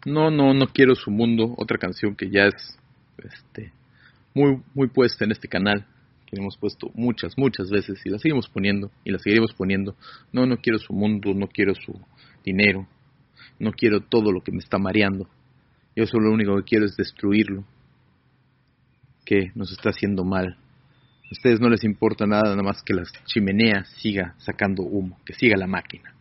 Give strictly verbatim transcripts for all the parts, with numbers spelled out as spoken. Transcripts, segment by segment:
No, no, no quiero su mundo, otra canción que ya es este muy muy puesta en este canal, que hemos puesto muchas, muchas veces y la seguimos poniendo y la seguiremos poniendo. No, no quiero su mundo, no quiero su dinero, no quiero todo lo que me está mareando. Yo solo lo único que quiero es destruirlo, que nos está haciendo mal. A ustedes no les importa nada, nada más que la chimenea siga sacando humo, que siga la máquina.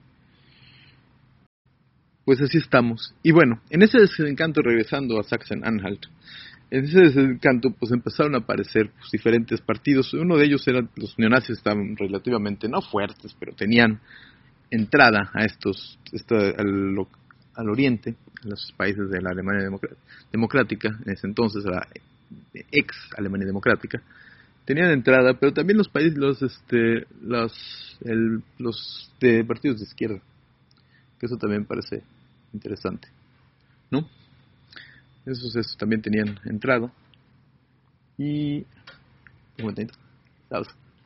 Pues así estamos. Y bueno, en ese desencanto, regresando a Sachsen-Anhalt, en ese desencanto pues empezaron a aparecer pues, diferentes partidos. Uno de ellos eran los neonazis, estaban relativamente no fuertes, pero tenían entrada a estos, esto, al, al oriente, a los países de la Alemania democrática, en ese entonces la ex Alemania democrática, tenían entrada, pero también los países, los, este, los, el, los de partidos de izquierda, que eso también parece interesante, ¿no? Esos, esos también tenían entrada. Y un momentito, ¿sabes?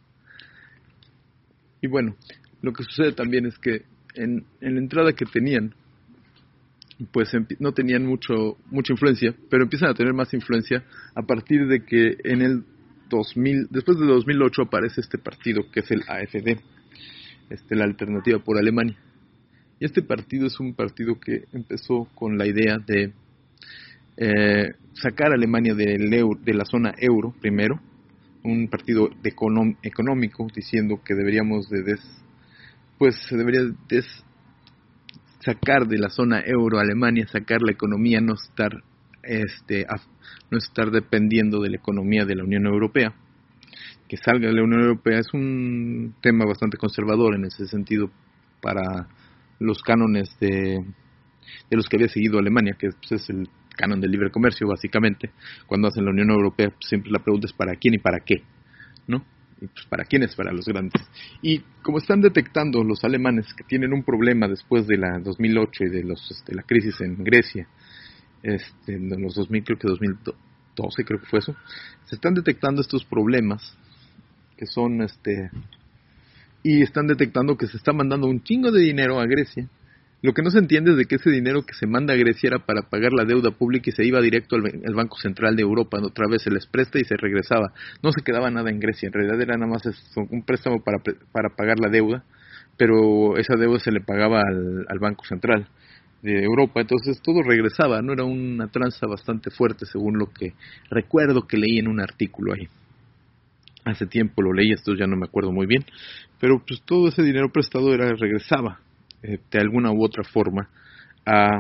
Y bueno, lo que sucede también es que en, en la entrada que tenían, pues no tenían mucho mucha influencia, pero empiezan a tener más influencia a partir de que en el dos mil, después de dos mil ocho aparece este partido que es el A F D, este, la Alternativa por Alemania. Y este partido es un partido que empezó con la idea de eh, sacar a Alemania del euro, de la zona euro primero, un partido de econom, económico diciendo que deberíamos de des, pues se debería des, sacar de la zona euro a Alemania, sacar la economía, no estar este a, no estar dependiendo de la economía de la Unión Europea. Que salga de la Unión Europea es un tema bastante conservador en ese sentido para los cánones de, de los que había seguido Alemania, que pues, es el canon del libre comercio básicamente. Cuando hacen la Unión Europea pues, siempre la pregunta es para quién y para qué, ¿no? Y pues para quién es, para los grandes. Y como están detectando los alemanes que tienen un problema después de la dos mil ocho y de los este, la crisis en Grecia, este, en los dos mil, creo que dos mil doce creo que fue eso, se están detectando estos problemas que son este y están detectando que se está mandando un chingo de dinero a Grecia. Lo que no se entiende es de que ese dinero que se manda a Grecia era para pagar la deuda pública y se iba directo al, al Banco Central de Europa, otra vez se les presta y se regresaba. No se quedaba nada en Grecia, en realidad era nada más un préstamo para, para pagar la deuda, pero esa deuda se le pagaba al, al Banco Central de Europa, entonces todo regresaba, no era una tranza bastante fuerte según lo que recuerdo que leí en un artículo ahí. Hace tiempo lo leí, esto ya no me acuerdo muy bien, pero pues todo ese dinero prestado era regresaba eh, de alguna u otra forma a,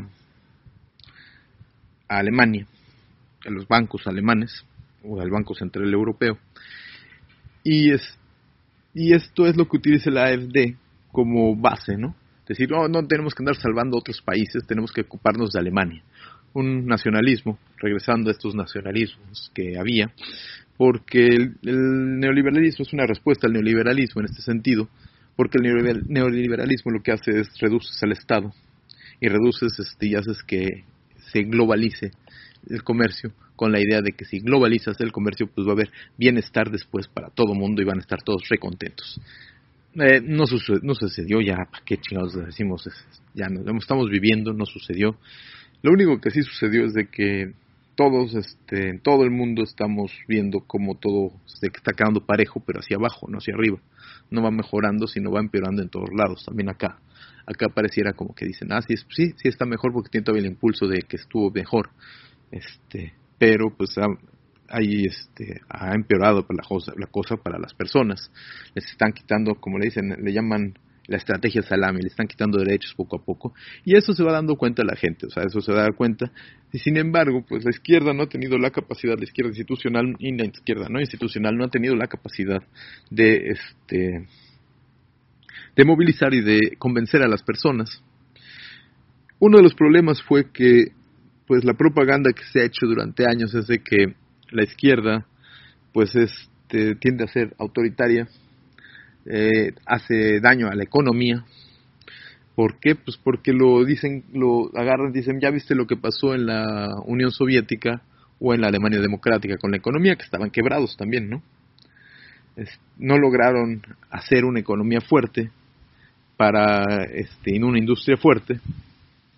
a Alemania, a los bancos alemanes o al Banco Central Europeo. Y es y esto es lo que utiliza la A F D como base, ¿no? Decir, no, no tenemos que andar salvando a otros países, tenemos que ocuparnos de Alemania. Un nacionalismo, regresando a estos nacionalismos que había, porque el, el neoliberalismo es una respuesta al neoliberalismo en este sentido, porque el neoliberalismo lo que hace es reduces al Estado y reduces este, y haces que se globalice el comercio con la idea de que si globalizas el comercio pues va a haber bienestar después para todo el mundo y van a estar todos recontentos. Eh, no, sucedió, no sucedió ya, ¿para qué chingados decimos? Ya no, lo estamos viviendo, no sucedió. Lo único que sí sucedió es de que todos, este, en todo el mundo estamos viendo cómo todo se está quedando parejo, pero hacia abajo, no hacia arriba. No va mejorando, sino va empeorando en todos lados, también acá. Acá pareciera como que dicen, ah, sí, sí, sí está mejor porque tiene todavía el impulso de que estuvo mejor. Este, pero pues ha, ahí este, ha empeorado la cosa, la cosa para las personas. Les están quitando, como le dicen, le llaman la estrategia salami, le están quitando derechos poco a poco, y eso se va dando cuenta la gente, o sea, eso se da cuenta, y sin embargo, pues la izquierda no ha tenido la capacidad, la izquierda institucional y la izquierda no institucional no ha tenido la capacidad de, este, de movilizar y de convencer a las personas. Uno de los problemas fue que, pues la propaganda que se ha hecho durante años es de que la izquierda, pues este, tiende a ser autoritaria, Eh, hace daño a la economía. ¿Por qué? Pues porque lo dicen, lo agarran, dicen, ya viste lo que pasó en la Unión Soviética o en la Alemania Democrática con la economía, que estaban quebrados también, ¿no? Es, no lograron hacer una economía fuerte para, este, en una industria fuerte,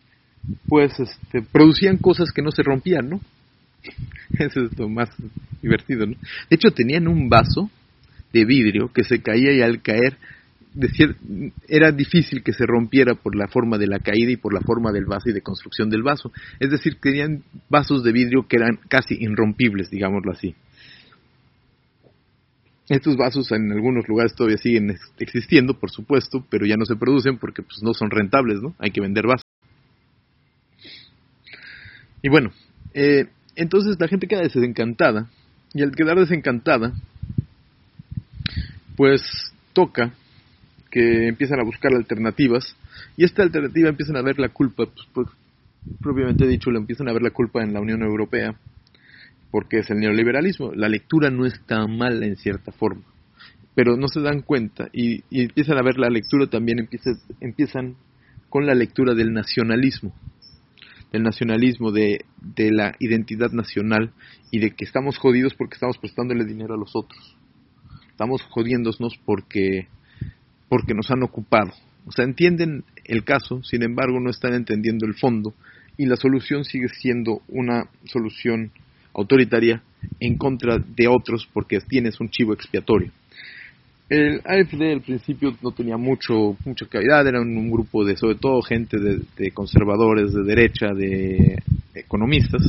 pues este, producían cosas que no se rompían, ¿no? Eso es lo más divertido, ¿no? De hecho, tenían un vaso de vidrio que se caía y al caer decir, era difícil que se rompiera por la forma de la caída y por la forma del vaso y de construcción del vaso. Es decir, tenían vasos de vidrio que eran casi irrompibles, digámoslo así. Estos vasos en algunos lugares todavía siguen existiendo, por supuesto, pero ya no se producen porque pues, no son rentables, ¿no? Hay que vender vasos. Y bueno, eh, entonces la gente queda desencantada, y al quedar desencantada, pues toca que empiezan a buscar alternativas, y esta alternativa empiezan a ver la culpa, pues, pues, propiamente dicho, le empiezan a ver la culpa en la Unión Europea, porque es el neoliberalismo. La lectura no está mal en cierta forma, pero no se dan cuenta, y, y empiezan a ver la lectura también, empiezan, empiezan con la lectura del nacionalismo, del nacionalismo, de, de la identidad nacional, y de que estamos jodidos porque estamos prestándole dinero a los otros. Estamos jodiéndonos porque, porque nos han ocupado. O sea, entienden el caso, sin embargo no están entendiendo el fondo, y la solución sigue siendo una solución autoritaria en contra de otros porque tienes un chivo expiatorio. El A F D al principio no tenía mucho mucha calidad, era un, un grupo de, sobre todo gente de, de conservadores, de derecha, de economistas,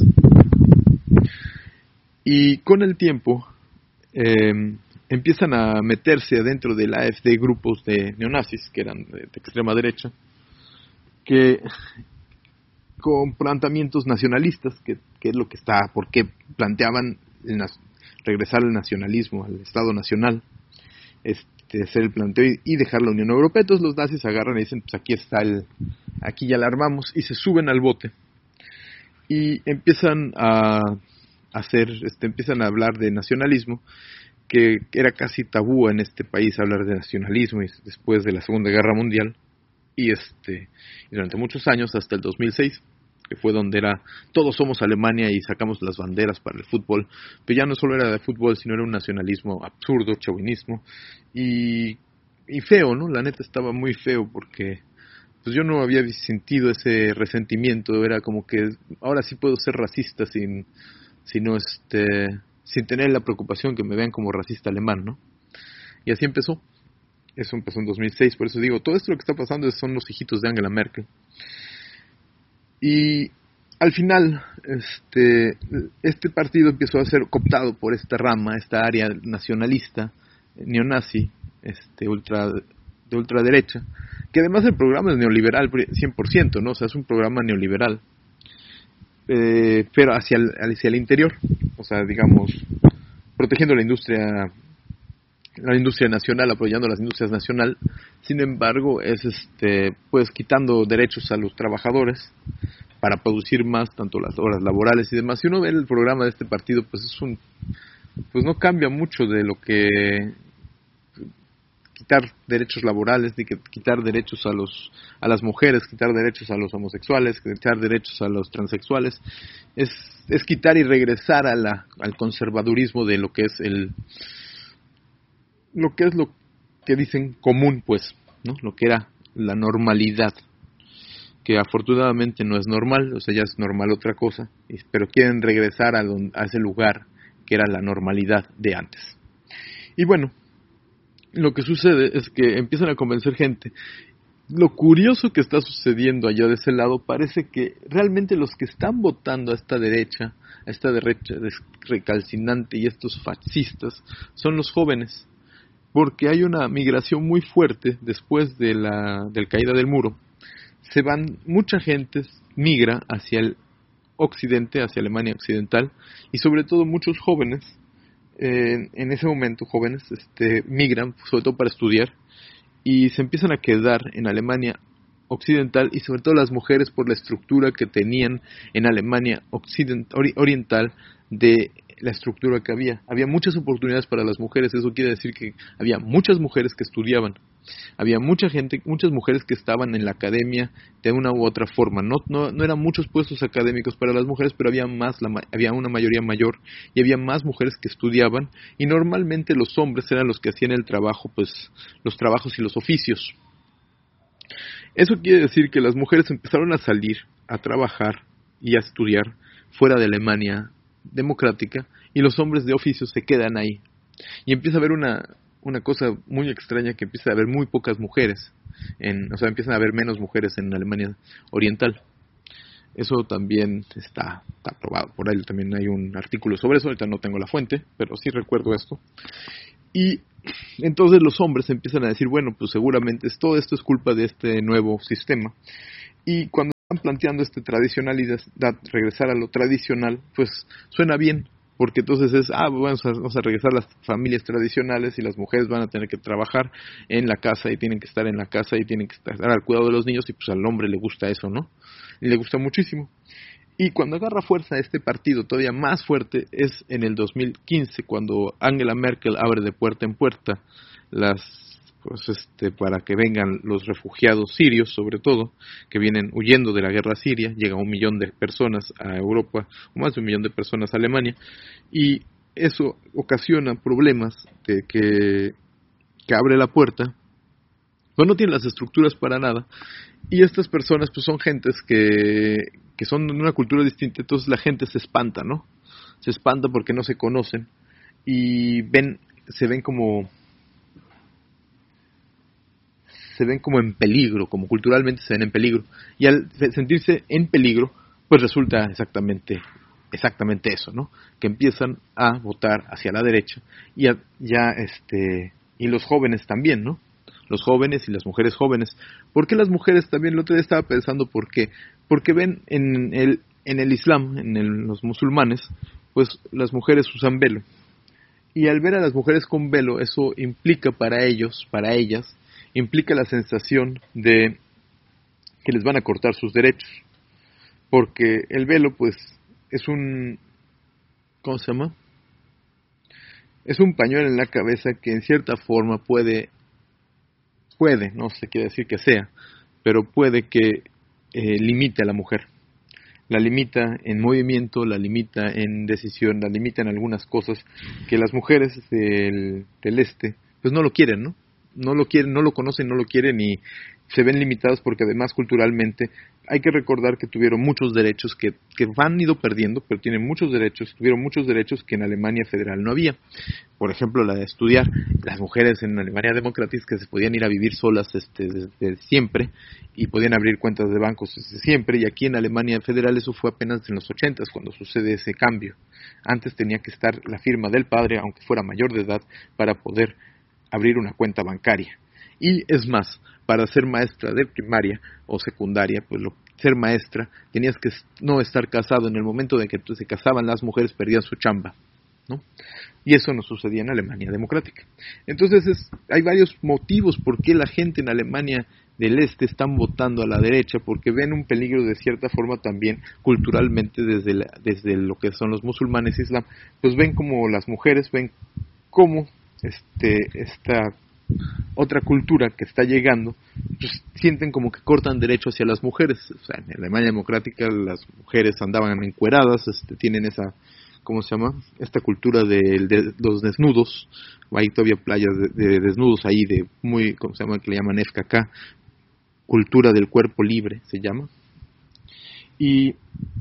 y con el tiempo eh, empiezan a meterse adentro del A F D grupos de neonazis, que eran de, de extrema derecha, que con planteamientos nacionalistas, que, que es lo que está, porque planteaban el, regresar al nacionalismo, al Estado Nacional, este, hacer el planteo y, y dejar la Unión Europea. Entonces los nazis agarran y dicen, pues aquí está el, aquí ya la armamos, y se suben al bote y empiezan a hacer, este, empiezan a hablar de nacionalismo, que era casi tabú en este país hablar de nacionalismo, y después de la Segunda Guerra Mundial, y este, y durante muchos años, hasta el dos mil seis, que fue donde era, todos somos Alemania y sacamos las banderas para el fútbol, pero ya no solo era de fútbol, sino era un nacionalismo absurdo, chauvinismo, y, y feo, ¿no? La neta estaba muy feo, porque pues yo no había sentido ese resentimiento, era como que ahora sí puedo ser racista sin, sin, no, este, sin tener la preocupación que me vean como racista alemán, ¿no? Y así empezó. Eso empezó en dos mil seis, por eso digo, todo esto lo que está pasando son los hijitos de Angela Merkel. Y al final, este, este partido empezó a ser cooptado por esta rama, esta área nacionalista, neonazi, este, ultra, de ultraderecha, que además el programa es neoliberal cien por ciento, ¿no? O sea, es un programa neoliberal, eh, pero hacia el, hacia el interior, o sea, digamos, protegiendo la industria la industria nacional, apoyando las industrias nacionales. Sin embargo, es este pues quitando derechos a los trabajadores para producir más, tanto las horas laborales y demás. Si uno ve el programa de este partido, pues es un pues no cambia mucho de lo que quitar derechos laborales, ni que quitar derechos a los a las mujeres, quitar derechos a los homosexuales, quitar derechos a los transexuales. Es es quitar y regresar a la al conservadurismo de lo que es el lo que es lo que dicen común, pues, ¿no? Lo que era la normalidad, que afortunadamente no es normal, o sea, ya es normal otra cosa, pero quieren regresar a, don, a ese lugar que era la normalidad de antes. Y bueno, lo que sucede es que empiezan a convencer gente. Lo curioso que está sucediendo allá de ese lado, parece que realmente los que están votando a esta derecha, a esta derecha recalcinante y estos fascistas, son los jóvenes. Porque hay una migración muy fuerte después de la del caída del muro. Se van, mucha gente migra hacia el occidente, hacia Alemania occidental, y sobre todo muchos jóvenes, eh, en ese momento jóvenes, este, migran, sobre todo para estudiar, y se empiezan a quedar en Alemania occidental, y sobre todo las mujeres por la estructura que tenían en Alemania occident- ori- oriental de la estructura que había. Había muchas oportunidades para las mujeres, eso quiere decir que había muchas mujeres que estudiaban, había mucha gente, muchas mujeres que estaban en la academia de una u otra forma. No, no, no eran muchos puestos académicos para las mujeres, pero había más, la, había una mayoría mayor y había más mujeres que estudiaban, y normalmente los hombres eran los que hacían el trabajo, pues los trabajos y los oficios. Eso quiere decir que las mujeres empezaron a salir a trabajar y a estudiar fuera de Alemania democrática, y los hombres de oficio se quedan ahí. Y empieza a haber una, una cosa muy extraña, que empieza a haber muy pocas mujeres, en, o sea, empiezan a haber menos mujeres en Alemania Oriental. Eso también está, está probado, por ahí también hay un artículo sobre eso, ahorita no tengo la fuente, pero sí recuerdo esto. Y entonces los hombres empiezan a decir, bueno, pues seguramente es, todo esto es culpa de este nuevo sistema. Y cuando están planteando este tradicionalidad, regresar a lo tradicional, pues suena bien, porque entonces es, ah, vamos a, vamos a regresar a las familias tradicionales, y las mujeres van a tener que trabajar en la casa y tienen que estar en la casa y tienen que estar al cuidado de los niños, y pues al hombre le gusta eso, ¿no? Y le gusta muchísimo. Y cuando agarra fuerza este partido todavía más fuerte es en el dos mil quince, cuando Angela Merkel abre de puerta en puerta las, pues este, para que vengan los refugiados sirios, sobre todo, que vienen huyendo de la guerra siria. Llega un millón de personas a Europa, o más de un millón de personas a Alemania, y eso ocasiona problemas de que, que abre la puerta, pero no tienen las estructuras para nada, y estas personas pues son gentes que, que son de una cultura distinta, entonces la gente se espanta, ¿no? Se espanta porque no se conocen, y ven, se ven como... se ven como en peligro, como culturalmente se ven en peligro, y al sentirse en peligro, pues resulta exactamente exactamente eso, ¿no? Que empiezan a votar hacia la derecha, y a, ya este y los jóvenes también, ¿no? Los jóvenes y las mujeres jóvenes. ¿Por qué las mujeres también? El otro día estaba pensando por qué. Porque ven en el en el Islam, en el, los musulmanes, pues las mujeres usan velo, y al ver a las mujeres con velo, eso implica para ellos, para ellas, implica la sensación de que les van a cortar sus derechos, porque el velo pues es un, ¿cómo se llama? Es un pañuelo en la cabeza que en cierta forma puede, puede, no se quiere decir que sea, pero puede que eh, limite a la mujer. La limita en movimiento, la limita en decisión, la limita en algunas cosas que las mujeres del, del este pues no lo quieren, ¿no? No lo quieren, no lo conocen, no lo quieren, y se ven limitados porque además culturalmente hay que recordar que tuvieron muchos derechos que, que han ido perdiendo, pero tienen muchos derechos, tuvieron muchos derechos que en Alemania federal no había. Por ejemplo, la de estudiar. Las mujeres en Alemania democrática que se podían ir a vivir solas este, desde siempre, y podían abrir cuentas de bancos desde siempre, y aquí en Alemania federal eso fue apenas en los ochentas cuando sucede ese cambio. Antes tenía que estar la firma del padre, aunque fuera mayor de edad, para poder abrir una cuenta bancaria. Y es más, para ser maestra de primaria o secundaria, pues lo, ser maestra, tenías que no estar casado. En el momento de que se casaban las mujeres perdían su chamba, ¿no? Y eso no sucedía en Alemania democrática. Entonces es, hay varios motivos por qué la gente en Alemania del Este están votando a la derecha, porque ven un peligro de cierta forma también culturalmente desde, la, desde lo que son los musulmanes islam, pues ven como las mujeres, ven cómo este esta otra cultura que está llegando, pues sienten como que cortan derecho hacia las mujeres. O sea, en Alemania democrática las mujeres andaban encueradas, este, tienen esa, ¿cómo se llama? Esta cultura de, de los desnudos. Hay todavía playas de, de desnudos ahí, de muy, ¿cómo se llama? Que le llaman F K K, cultura del cuerpo libre se llama. Y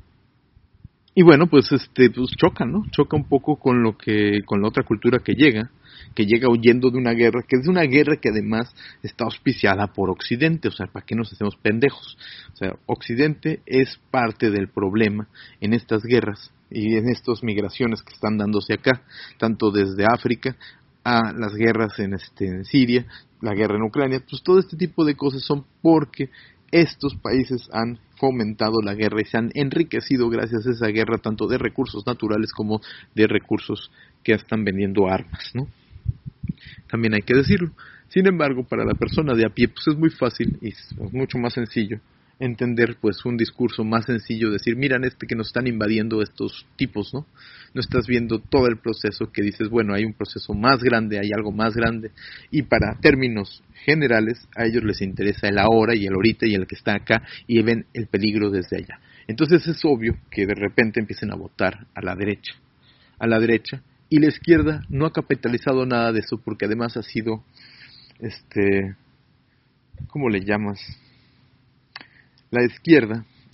y bueno, pues este pues choca, ¿no? Choca un poco con lo que con la otra cultura que llega, que llega huyendo de una guerra, que es una guerra que además está auspiciada por Occidente. O sea, ¿para qué nos hacemos pendejos? O sea, Occidente es parte del problema en estas guerras y en estas migraciones que están dándose acá, tanto desde África a las guerras en este en Siria, la guerra en Ucrania. Pues todo este tipo de cosas son porque estos países han fomentado la guerra y se han enriquecido gracias a esa guerra, tanto de recursos naturales como de recursos que están vendiendo armas, ¿no? También hay que decirlo. Sin embargo, para la persona de a pie, pues es muy fácil y es mucho más sencillo entender pues un discurso más sencillo, decir, miran este que nos están invadiendo estos tipos, ¿no? No estás viendo todo el proceso, que dices, bueno, hay un proceso más grande, hay algo más grande, y para términos generales a ellos les interesa el ahora y el ahorita y el que está acá, y ven el peligro desde allá. Entonces es obvio que de repente empiecen a votar a la derecha, a la derecha, y la izquierda no ha capitalizado nada de eso, porque además ha sido, este, ¿cómo le llamas? La izquierda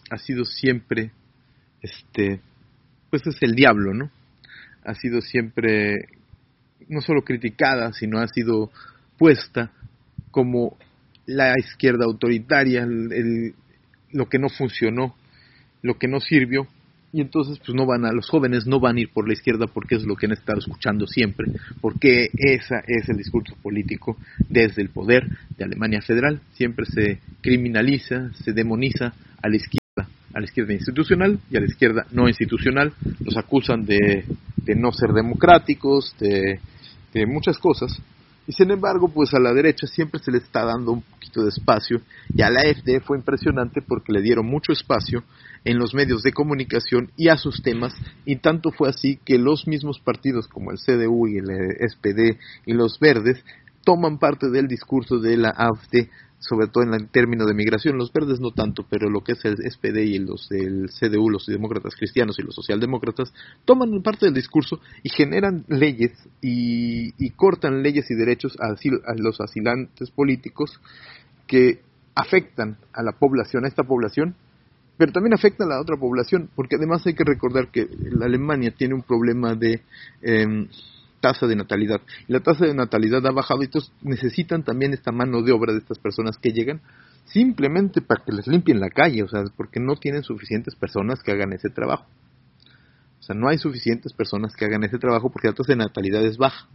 ha sido siempre, este, pues es el diablo, ¿no? Ha sido siempre no solo criticada, sino ha sido puesta como la izquierda autoritaria, el, el, lo que no funcionó, lo que no sirvió, y entonces pues no van a, los jóvenes no van a ir por la izquierda porque es lo que han estado escuchando siempre, porque ese es el discurso político desde el poder de Alemania Federal. Siempre se criminaliza, se demoniza a la izquierda, a la izquierda institucional y a la izquierda no institucional. Los acusan de, de no ser democráticos, de, de muchas cosas. Y sin embargo, pues a la derecha siempre se le está dando un poquito de espacio, y a la AfD fue impresionante porque le dieron mucho espacio en los medios de comunicación y a sus temas, y tanto fue así que los mismos partidos como el C D U y el S P D y los Verdes toman parte del discurso de la AfD, sobre todo en el término de migración. Los Verdes no tanto, pero lo que es el S P D y los del C D U, los demócratas cristianos y los socialdemócratas, toman parte del discurso y generan leyes y, y cortan leyes y derechos a, asil, a los asilantes políticos que afectan a la población, a esta población, pero también afectan a la otra población, porque además hay que recordar que la Alemania tiene un problema de eh, tasa de natalidad, y la tasa de natalidad ha bajado, y entonces necesitan también esta mano de obra de estas personas que llegan simplemente para que les limpien la calle, o sea, porque no tienen suficientes personas que hagan ese trabajo. O sea, no hay suficientes personas que hagan ese trabajo porque la tasa de natalidad es baja.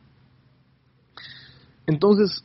Entonces,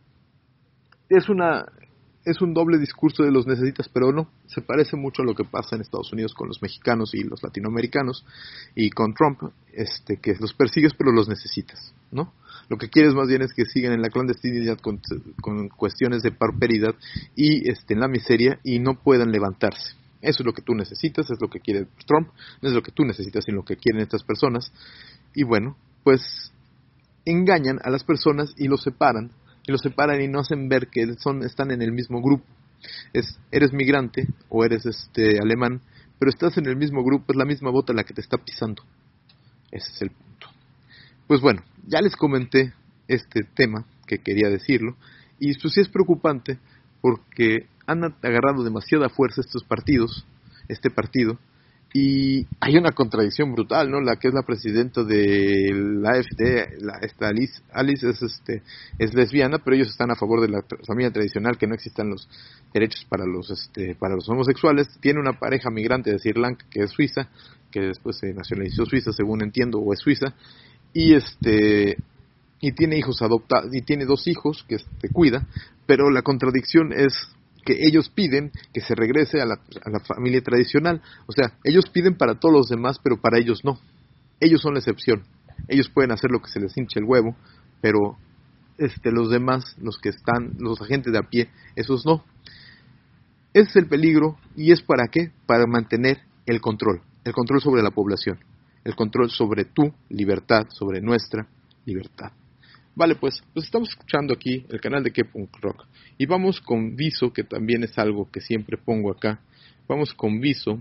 es una es un doble discurso de los necesitas pero no. Se parece mucho a lo que pasa en Estados Unidos con los mexicanos y los latinoamericanos, y con Trump, este que los persigues pero los necesitas, ¿no? Lo que quieres más bien es que sigan en la clandestinidad con, con cuestiones de pauperidad y este, en la miseria, y no puedan levantarse. Eso es lo que tú necesitas, es lo que quiere Trump, no es lo que tú necesitas, sino lo que quieren estas personas. Y bueno, pues engañan a las personas y los separan, y los separan y no hacen ver que son están en el mismo grupo. Es, eres migrante o eres este alemán, pero estás en el mismo grupo, es la misma bota la que te está pisando. Ese es el punto. Pues bueno, ya les comenté este tema, que quería decirlo, y pues sí es preocupante porque han agarrado demasiada fuerza estos partidos, este partido, y hay una contradicción brutal, ¿no? La que es la presidenta de la AfD, la, esta Alice, Alice es, este, es lesbiana, pero ellos están a favor de la familia tradicional, que no existan los derechos para los, este, para los homosexuales. Tiene una pareja migrante de Sri Lanka, que es suiza, que después se nacionalizó suiza, según entiendo, o es suiza, y este y tiene hijos adoptados, y tiene dos hijos que este, cuida, pero la contradicción es que ellos piden que se regrese a la, a la familia tradicional. O sea, ellos piden para todos los demás, pero para ellos no. Ellos son la excepción. Ellos pueden hacer lo que se les hinche el huevo, pero este, los demás, los que están, los agentes de a pie, esos no. Ese es el peligro, y es para qué, para mantener el control, el control sobre la población, el control sobre tu libertad, sobre nuestra libertad. Vale, pues, pues estamos escuchando aquí el canal de K-Punk Rock. Y vamos con Viso, que también es algo que siempre pongo acá. Vamos con Viso.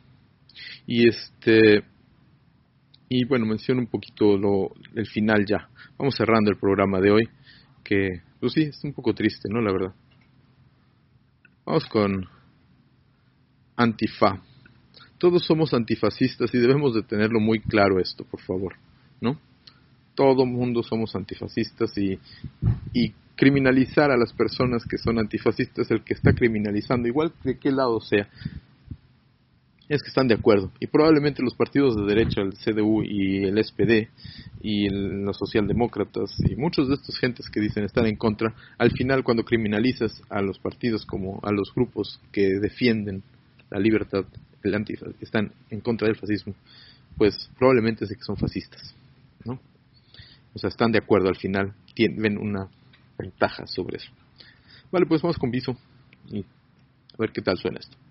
Y este... Y bueno, menciono un poquito lo, el final ya. Vamos cerrando el programa de hoy. Que, pues sí, es un poco triste, ¿no? La verdad. Vamos con Antifa. Todos somos antifascistas y debemos de tenerlo muy claro esto, por favor, ¿no? Todo mundo somos antifascistas, y, y criminalizar a las personas que son antifascistas, el que está criminalizando, igual de qué lado sea, es que están de acuerdo. Y probablemente los partidos de derecha, el C D U y el S P D y el, los socialdemócratas y muchos de estos gentes que dicen estar en contra, al final cuando criminalizas a los partidos como a los grupos que defienden la libertad, el antifascismo, que están en contra del fascismo, pues probablemente es de que son fascistas, ¿no? O sea, están de acuerdo al final, tienen una ventaja sobre eso. Vale, pues vamos con Viso y a ver qué tal suena esto.